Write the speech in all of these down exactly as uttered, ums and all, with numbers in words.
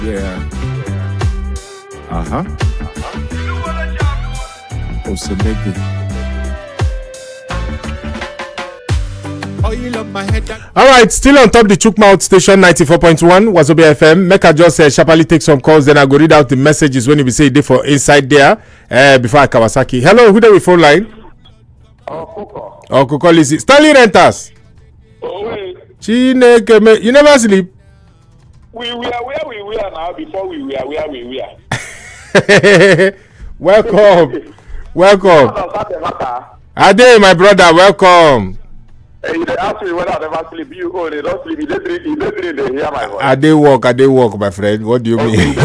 Yeah. Uh-huh. Osemege. Oil on my head. All right, still on top the Chukmouth station ninety-four point one Wazobia F M. Make I just uh, sharply take some calls, then I go read out the messages when you be say they for inside there uh, before I Kawasaki. Hello, who there with phone line? Oh, Kuko. Oh, Kuko Lizzy. Stanley Renters. Oh, wait. Chineke, you never sleep. We were where we were now before we were where we were. Welcome. Welcome. Ade, my brother, welcome. Hey, they ask me whether I never sleep. You go, they don't sleep. You don't sleep. You don't sleep. They hear my voice. Ade walk, Ade walk, my friend. What do you okay, mean?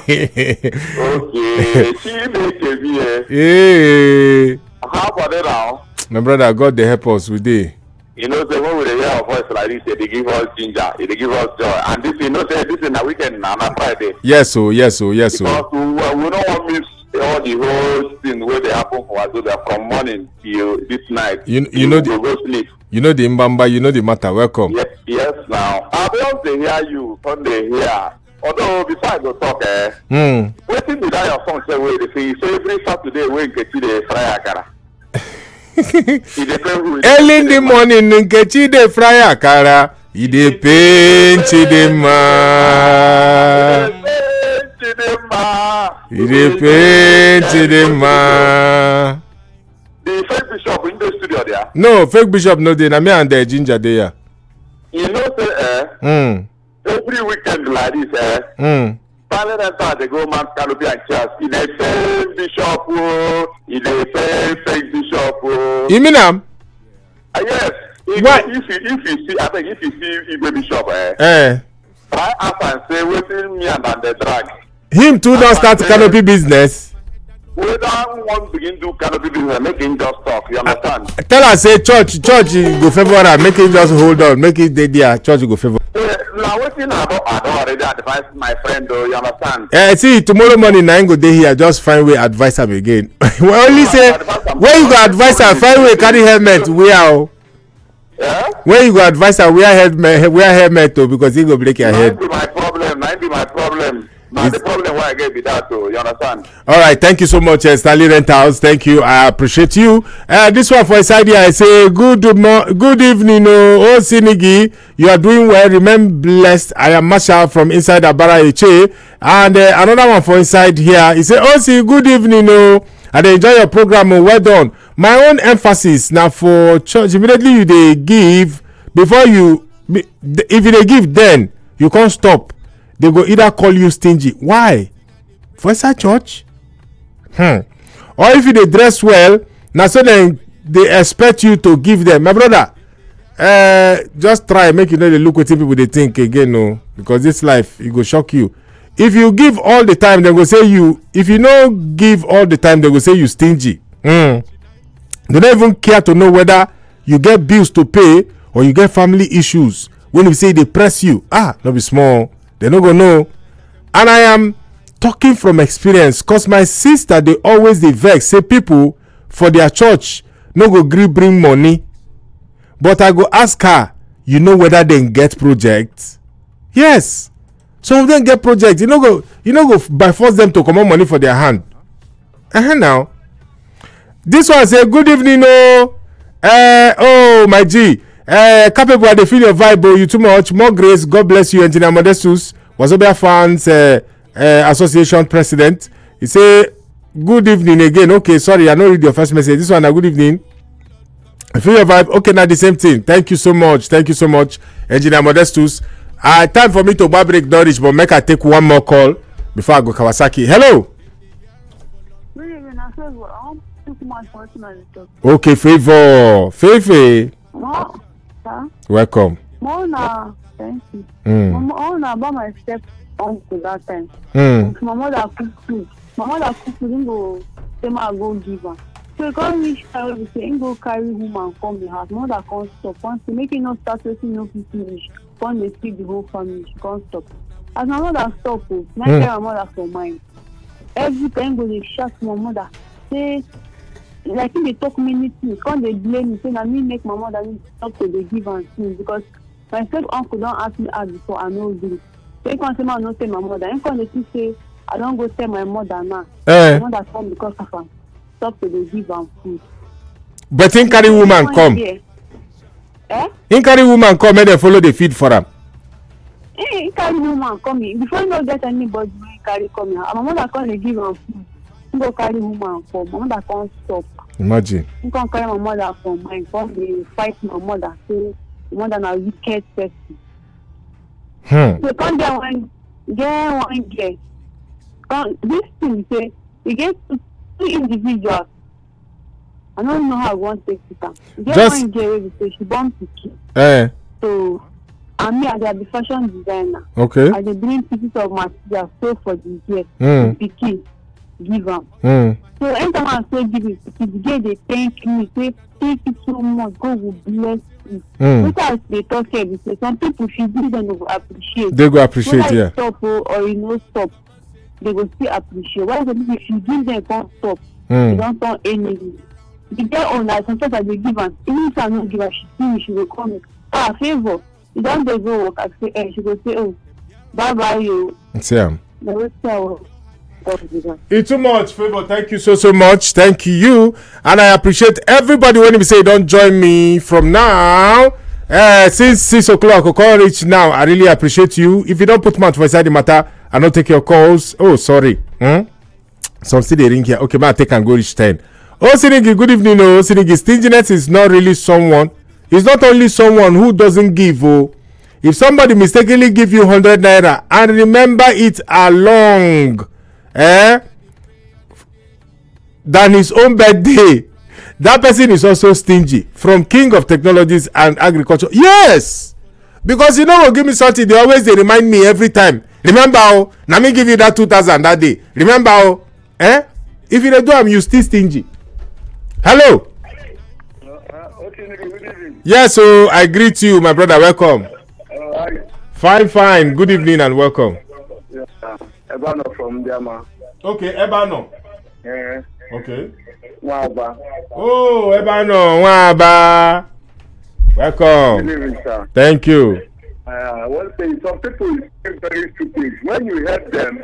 Okay. She make a V. Hey. How about it now? My brother, God, they help us with it. You know, the when we hear our voice like this, they give us ginger, they give us joy. And this, you know, say this is a weekend now, not Friday. Yes, so, yes, so, yes, so. Because we, we don't want to miss all the whole thing where they happen for us from morning till this night. You, you know the, go sleep. You know the Mbamba, you know the matter. Welcome. Yes, yes. Now, I want to hear you. When they hear, although before I go talk, eh, mm. waiting to that your song say where they say so every Saturday we get to the fry akara. Early in the morning, Nkechi dey fry akara. He dey paint Chidinma. He dey paint Chidinma. The fake bishop in the studio there. No, fake bishop no dey. Na me and the ginger dey. You know say eh. Mm. Every weekend like this eh. Mm. Finally, that they go man canopy and chairs. He dey fake bishop. He dey fake fake bishop. You mean am? Uh, yes. If, what? If you if you see, I think if you see Igwe Bishop, eh. Eh. Try ask and say wetin me and the drag. Him too don start canopy business. Whether one begin do canopy business, make him just talk. You understand? Uh, tell her say church, church go favour am. Make him just hold on. Make it dey there. Church go favour. Yeah, now wetin I don I don already advise my friend though. You understand? Eh, see tomorrow morning na him go dey here. Just find way advise am again. We only say when you go advise am, find way carry helmet wear o. Yeah? When you go advise am wear helmet, wear helmet o because he go break your head. That be my problem. That be my problem. Now the problem why I get be that too. You understand? All right, thank you so much, uh, Stanley Rentals. Thank you, I appreciate you. Uh, this one for inside here, I say good mo- good evening, oh, oh Sinigi. You are doing well. Remain blessed. I am Marshall from inside Abara Eche. And uh, another one for inside here. He say, oh, see, good evening, oh. And enjoy your program. Oh, well done. My own emphasis now for church. Immediately you they give before you. If you they give, then you can't stop. They go either call you stingy. Why? For inside church? Hmm. Or if you they dress well, now so then they expect you to give them. My brother, uh, just try make you know they look what people they think again, no, because this life it go shock you. If you give all the time, they go say you. If you no give all the time, they go say you stingy. Hmm. They don't even care to know whether you get bills to pay or you get family issues. When you say they press you, ah, no be small. They no go know. And I am talking from experience because my sister they always dey vex say people for their church no go gree bring money. But I go ask her, you know whether they get projects? Yes. Some of them get projects. You know go you know go by force them to come on money for their hand. Uh-huh now. This one say good evening, oh, uh, oh my G. Uh, capable I dey feel your vibe, oh, you too much. More grace. God bless you, Engineer Modestus, Wazobia Fans uh, uh, Association President. He say, good evening again. Okay, sorry, I no read your first message. This one, a good evening. I feel your vibe. Okay, now the same thing. Thank you so much. Thank you so much, Engineer Modestus. Uh, time for me to bar break Norwich, but make I take one more call before I go Kawasaki. Hello. Good evening, I said, well, I want to too much personal stuff. Okay, favor. Favor. No. Huh? Welcome. More now, thank you. Mm. More now about my step uncle that time. Mm. My mother cooked food. My mother cooked food, didn't go, say, I go give her. So you can't reach her, we say, go carry woman come the house. My mother can't stop. Once you make it not start waiting, no finish. When they speak the whole family, she can't stop. As my mother stop, oh, my mm. my mother for mine. Every time go they shout my mother, say, like if they talk many things, can't they blame me, say that me make my mother stop to they give and things because my step uncle don't ask me ask before I know this. So he can't say, man, not say my mother. He can't say, I don't go tell my mother now. Eh. My mother come because of her. Stop to the give am food. But him carry woman come. Eh? Him carry woman come and they follow the feed for him. Eh, he carry woman come in. Before you no get anybody, he carry come in. My mother come dey give am food. He go carry woman come. My mother can't stop. Imagine. He can't carry my mother from mine. Come dey fight my mother. Say my mother na wicked person. Hmm. So come get one, get one girl. Come this thing say you get two, two individuals. I don't know how I want to take it down. Get Just- one girl wey be say she born pikin. Eh. So and me as I be fashion designer. Okay. I dey bring pieces of material sew for the girl. Mm. The pikin give am. Hmm. So anytime I say give it, the girl dey thank me say thank you so much, God will bless you. Mm. Which I dey talk here be say some people if you give them they go appreciate. They go appreciate, Whether yeah. you stop o or you no stop, they go still appreciate. Why some people if you give them come stop, Mm. they don turn enemy. The girl own like sometimes I dey give am, even if I no give her, she see me, she go call me. Ah, favour, you don dey go work, I say eh, she go say oh, bye bye you. See am. Na wetin I wan talk be that. It's too much, Favor. Thank you so, so much. Thank you. And I appreciate everybody when you say don't join me from now. Uh, since six o'clock, I'll call reach now. I really appreciate you. If you don't put mouth for inside the matter, I don't take your calls. Oh, sorry. Hmm? Some still they ring here. Okay, man, take and go reach ten. Oh, Sinigi, good evening. Oh, Sinigi, stinginess is not really someone. It's not only someone who doesn't give. Oh, if somebody mistakenly give you one hundred naira and remember it along, eh, than his own birthday, that person is also stingy. From King of Technologies and Agriculture. Yes, because you know, give me something. They always they remind me every time. Remember, oh, now me give you that two thousand that day. Remember, oh, eh? If you don't do them, you still stingy. Hello. Uh, okay, good evening. Yes, so I greet you, my brother. Welcome. Uh, hi. Fine, fine. Good evening and welcome. Yeah, Ebano from Diama. Okay, Ebano. Yeah, Okay. Waba. Oh, Ebano, Waba. Welcome. Good evening, sir. Thank you. Uh, I want to say some people are very stupid. When you help them,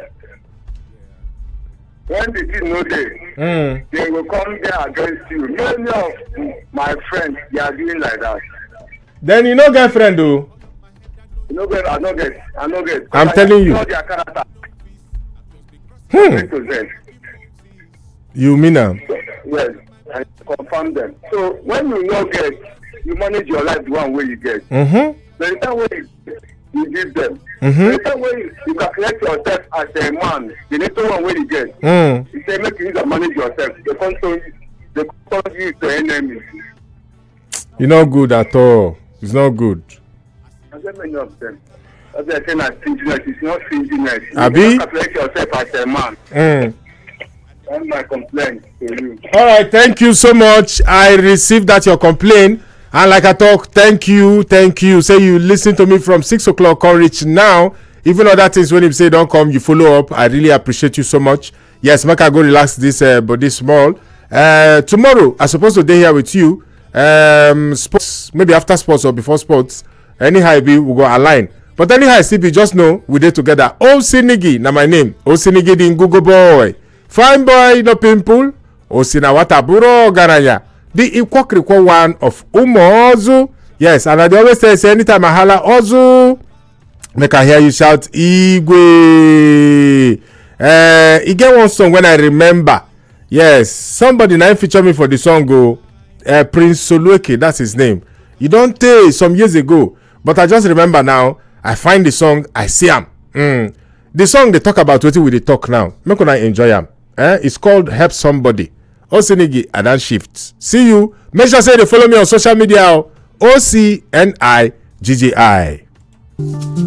when the thing no dey, Mm. they will come there against you. Many of my friends, they are doing like that. Then you know girlfriend, though. You know, get, I know get, I know get. I'm telling you. I know their character. Hmm. To them. You mean am? So, yes, and confirm them. So when you no get, you manage your life the one way you get. Mm-hmm. The time way you, you give them. Mm-hmm. The time way you, you calculate yourself as a man, the little one way you get. Mm. You say make you use and manage yourself. They come to they come to you to enemy. You not good at all. It's not good. I said many of them. As I say, that stinginess is not stinginess. Abi? You calculate yourself as a man. Mm. That's my complaint to you. All right, thank you so much. I received that your complaint, and like I talk, thank you, thank you. Say you listen to me from six o'clock, come reach now. Even other things when you say don't come, you follow up. I really appreciate you so much. Yes, make I go relax this uh, body small. Uh, tomorrow I'm supposed to be here with you. Um, sports, maybe after sports or before sports. Anyhow, it be we go align. But anyhow, still be just know we did together. Osinigi, na my name. Osinigi the Google boy. Fine boy, no pimple. Osinawata buro garanya. The Ikwakrikwa one of Umozu. Yes, and I always say, say anytime I holla Ozu, make I hear you shout Igwe. Uh, you get one song when I remember. Yes, somebody now feature me for the song go. Uh, Prince Solueke, that's his name. You don't tell some years ago, but I just remember now. I find the song, I see am. Mm. The song they talk about what we they talk now. Make I enjoy am. Eh? It's called Help Somebody. Osinigi Adan Shift. See you. Make sure say they follow me on social media. O C N I G G I.